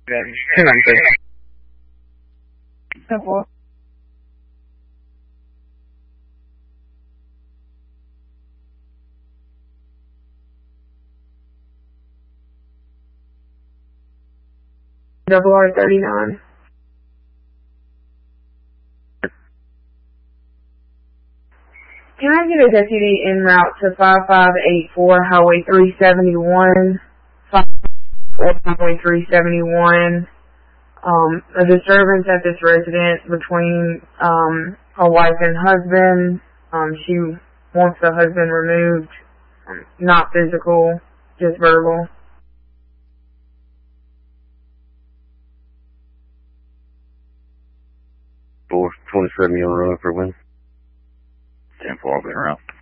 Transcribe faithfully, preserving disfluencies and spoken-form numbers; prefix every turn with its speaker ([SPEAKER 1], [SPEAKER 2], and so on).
[SPEAKER 1] ten nine six.
[SPEAKER 2] ten four. Double R thirty-nine. Can I get a deputy en route to five five eight four Highway three seventy-one? Highway three seventy-one. Um, a disturbance at this residence between um, a wife and husband. Um, she wants the husband removed. Um, not physical, just verbal.
[SPEAKER 3] four twenty-seven, you'll run for win.
[SPEAKER 4] ten four, I'll be around.